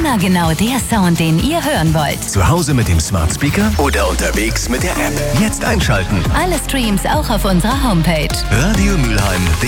Immer genau der Sound, den ihr hören wollt. Zu Hause mit dem Smart Speaker oder unterwegs mit der App. Jetzt einschalten. Alle Streams auch auf unserer Homepage. Radio Mülheim.